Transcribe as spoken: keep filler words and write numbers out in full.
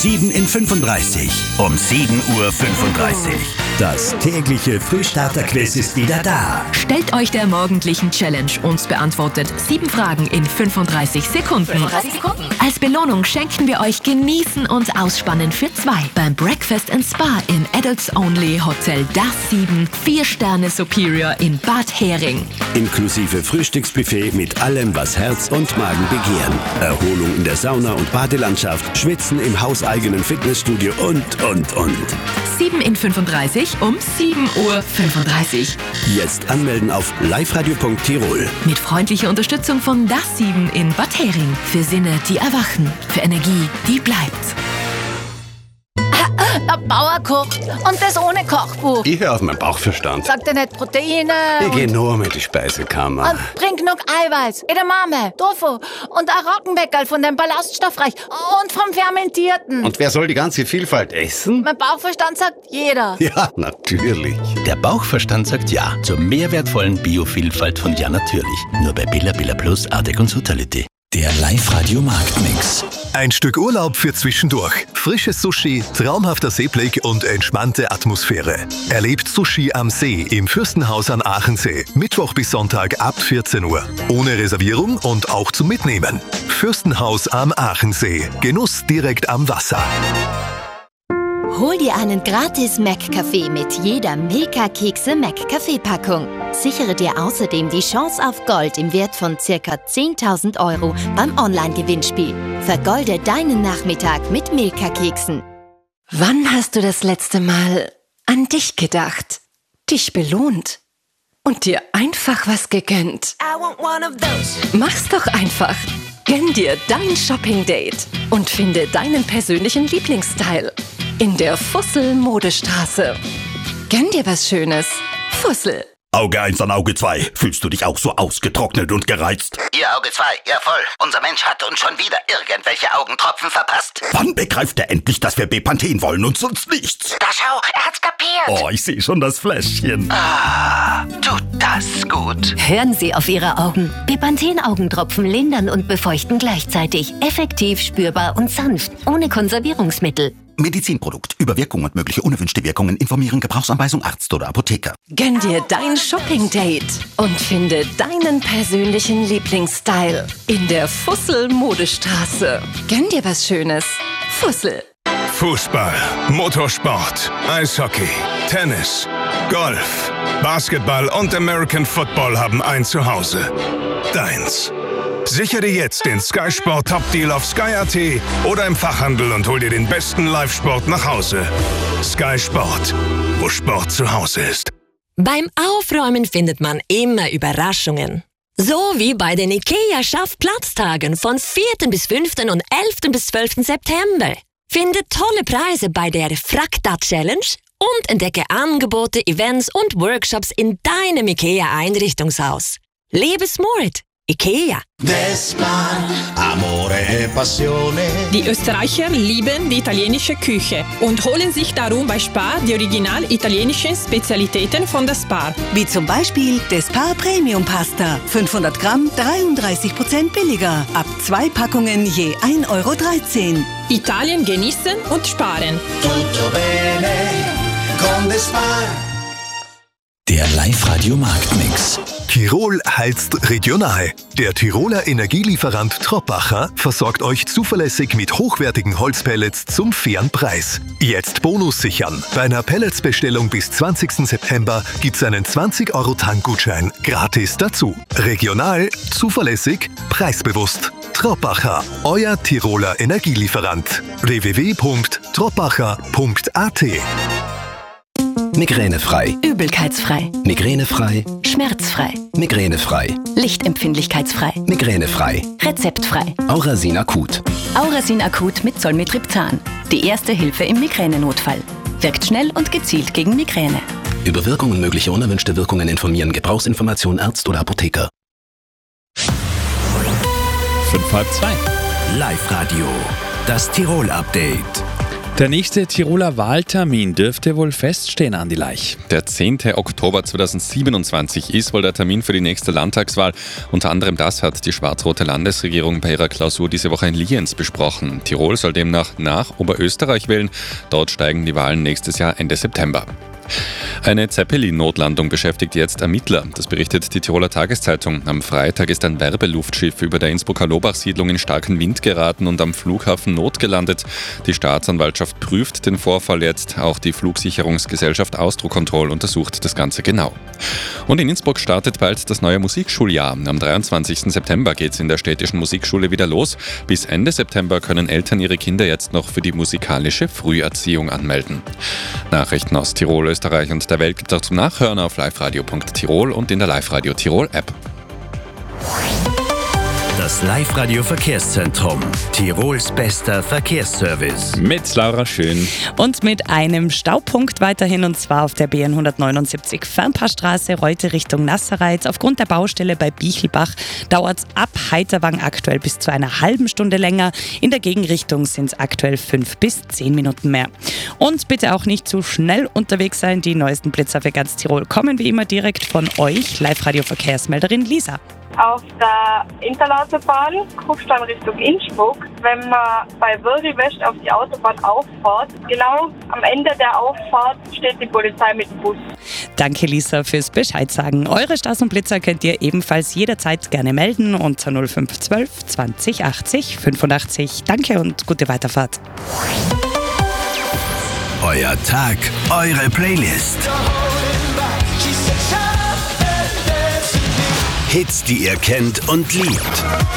sieben in fünfunddreißig. Um sieben Uhr fünfunddreißig. Das tägliche Frühstarter-Quiz ist wieder da. Stellt euch der morgendlichen Challenge und beantwortet sieben Fragen in fünfunddreißig Sekunden. fünfunddreißig Sekunden. Als Belohnung schenken wir euch Genießen und Ausspannen für zwei beim Breakfast and Spa im Adults Only Hotel Das sieben, vier Sterne Superior in Bad Hering. Inklusive Frühstücksbuffet mit allem, was Herz und Magen begehren. Erholung in der Sauna und Badelandschaft, Schwitzen im hauseigenen Fitnessstudio und, und, und. sieben in fünfunddreißig um sieben Uhr fünfunddreißig. Jetzt anmelden auf liveradio punkt tirol. Mit freundlicher Unterstützung von Das sieben in Bad Hering. Für Sinne, die erwachen. Für Energie, die bleibt. Der Bauer kocht und das ohne Kochbuch. Ich höre auf meinen Bauchverstand. Sagt er nicht Proteine? Ich gehe und, nur mit die Speisekammer. und bring genug Eiweiß, Edamame, Tofu und ein Roggenbäckerl von dem Ballaststoffreich und vom Fermentierten. Und wer soll die ganze Vielfalt essen? Mein Bauchverstand sagt jeder. Ja, natürlich. Der Bauchverstand sagt ja zur mehrwertvollen Biovielfalt von Ja Natürlich. Nur bei Billa Billa Plus, Artec und Totality. Der Live-Radio-Marktmix. Ein Stück Urlaub für zwischendurch. Frisches Sushi, traumhafter Seeblick und entspannte Atmosphäre. Erlebt Sushi am See im Fürstenhaus an Aachensee. Mittwoch bis Sonntag ab vierzehn Uhr. Ohne Reservierung und auch zum Mitnehmen. Fürstenhaus am Aachensee. Genuss direkt am Wasser. Hol dir einen gratis Mac-Kaffee mit jeder Milka-Kekse-Mac-Kaffee-Packung. Sichere dir außerdem die Chance auf Gold im Wert von ca. zehntausend Euro beim Online-Gewinnspiel. Vergolde deinen Nachmittag mit Milka-Keksen. Wann hast du das letzte Mal an dich gedacht, dich belohnt und dir einfach was gegönnt? Mach's doch einfach. Gönn dir dein Shopping-Date und finde deinen persönlichen Lieblingsstyle in der Fussel-Modestraße. Gönn dir was Schönes. Fussel. Auge eins an Auge zwei. Fühlst du dich auch so ausgetrocknet und gereizt? Ihr Auge zwei, ja voll. Unser Mensch hat uns schon wieder irgendwelche Augentropfen verpasst. Wann begreift er endlich, dass wir Bepanthen wollen und sonst nichts? Da schau, er hat's kapiert. Oh, ich sehe schon das Fläschchen. Ah, tut das gut. Hören Sie auf Ihre Augen. Bepanthen-Augentropfen lindern und befeuchten gleichzeitig. Effektiv, spürbar und sanft. Ohne Konservierungsmittel. Medizinprodukt. Über Wirkung und mögliche unerwünschte Wirkungen informieren. Gebrauchsanweisung Arzt oder Apotheker. Gönn dir dein Shopping-Date und finde deinen persönlichen Lieblingsstyle in der Fussel-Modestraße. Gönn dir was Schönes. Fussel. Fußball, Motorsport, Eishockey, Tennis, Golf, Basketball und American Football haben ein Zuhause. Deins. Sichere jetzt den Sky Sport Top Deal auf Sky Punkt at oder im Fachhandel und hol dir den besten Live-Sport nach Hause. Sky Sport, wo Sport zu Hause ist. Beim Aufräumen findet man immer Überraschungen. So wie bei den IKEA Schaffplatztagen von vierten bis fünften und elften bis zwölften September. Finde tolle Preise bei der Frakta Challenge und entdecke Angebote, Events und Workshops in deinem IKEA-Einrichtungshaus. Lebe smart. IKEA. Vespa, Amore e Passione. Die Österreicher lieben die italienische Küche und holen sich darum bei Spar die original italienischen Spezialitäten von der Spar. Wie zum Beispiel das Spar Premium Pasta. fünfhundert Gramm, dreiunddreißig Prozent billiger. Ab zwei Packungen je ein Euro dreizehn. Italien genießen und sparen. Tutto bene con the Spar. Der Live-Radio-Marktmix. Tirol heizt regional. Der Tiroler Energielieferant Troppacher versorgt euch zuverlässig mit hochwertigen Holzpellets zum fairen Preis. Jetzt Bonus sichern. Bei einer Pelletsbestellung bis zwanzigsten September gibt's einen zwanzig Euro Tankgutschein gratis dazu. Regional, zuverlässig, preisbewusst. Troppacher, euer Tiroler Energielieferant. w w w punkt troppacher punkt a t. Migränefrei. Übelkeitsfrei. Migränefrei. Schmerzfrei. Migränefrei. Lichtempfindlichkeitsfrei. Migränefrei. Rezeptfrei. Aurasin Akut. Aurasin Akut mit Zolmitriptan. Die erste Hilfe im Migränenotfall. Wirkt schnell und gezielt gegen Migräne. Über Wirkung und mögliche unerwünschte Wirkungen informieren. Gebrauchsinformation Arzt oder Apotheker. Fünf halb zwei. Live-Radio. Das Tirol-Update. Der nächste Tiroler Wahltermin dürfte wohl feststehen, Andi Leich. Der zehnten Oktober zweitausendsiebenundzwanzig ist wohl der Termin für die nächste Landtagswahl. Unter anderem das hat die schwarz-rote Landesregierung bei ihrer Klausur diese Woche in Lienz besprochen. Tirol soll demnach nach Oberösterreich wählen. Dort steigen die Wahlen nächstes Jahr Ende September. Eine Zeppelin-Notlandung beschäftigt jetzt Ermittler. Das berichtet die Tiroler Tageszeitung. Am Freitag ist ein Werbeluftschiff über der Innsbrucker Lobach-Siedlung in starken Wind geraten und am Flughafen notgelandet. Die Staatsanwaltschaft prüft den Vorfall jetzt. Auch die Flugsicherungsgesellschaft Austrocontrol untersucht das Ganze genau. Und in Innsbruck startet bald das neue Musikschuljahr. Am dreiundzwanzigsten September geht es in der städtischen Musikschule wieder los. Bis Ende September können Eltern ihre Kinder jetzt noch für die musikalische Früherziehung anmelden. Nachrichten aus Tirol, Österreich und der Welt gibt es auch zum Nachhören auf liveradio punkt tirol und in der Live-Radio Tirol App. Das Live-Radio Verkehrszentrum. Tirols bester Verkehrsservice. Mit Laura Schön. Und mit einem Staupunkt weiterhin, und zwar auf der B N hundertneunundsiebzig Fernpassstraße, Reute Richtung Nassereit. Aufgrund der Baustelle bei Bichelbach dauert es ab Heiterwang aktuell bis zu einer halben Stunde länger. In der Gegenrichtung sind es aktuell fünf bis zehn Minuten mehr. Und bitte auch nicht zu schnell unterwegs sein. Die neuesten Blitzer für ganz Tirol kommen wie immer direkt von euch, Live-Radio Verkehrsmelderin Lisa. Auf der Interlautobahn, Kufstein Richtung Innsbruck, wenn man bei Würri-West auf die Autobahn auffährt, genau am Ende der Auffahrt steht die Polizei mit dem Bus. Danke Lisa fürs Bescheid sagen. Eure Straßenblitzer könnt ihr ebenfalls jederzeit gerne melden unter null fünf eins zwei zwanzig achtzig fünfundachtzig. Danke und gute Weiterfahrt. Euer Tag, eure Playlist. Hits, die ihr kennt und liebt.